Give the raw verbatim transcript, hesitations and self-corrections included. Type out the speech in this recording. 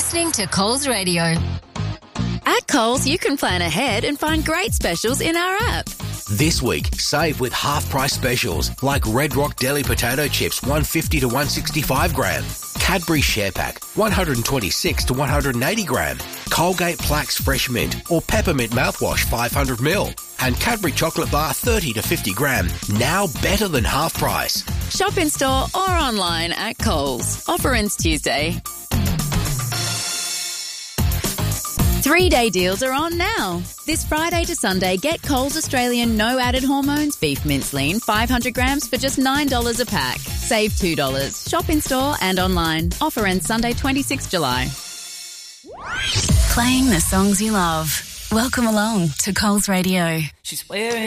listening to Coles Radio. At Coles, you can plan ahead and find great specials in our app. This week, save with half-price specials like Red Rock Deli Potato Chips one fifty to one sixty-five gram, Cadbury Share Pack one twenty-six to one eighty gram, Colgate Plax Fresh Mint or Peppermint Mouthwash five hundred mil, and Cadbury Chocolate Bar thirty to fifty gram, now better than half price. Shop in store or online at Coles. Offer ends Tuesday. Three-day deals are on now. This Friday to Sunday, get Coles Australian no added hormones beef mince lean five hundred grams for just nine dollars a pack. Save two dollars. Shop in store and online. Offer ends Sunday, twenty-sixth of July. Playing the songs you love. Welcome along to Coles Radio. She's wearing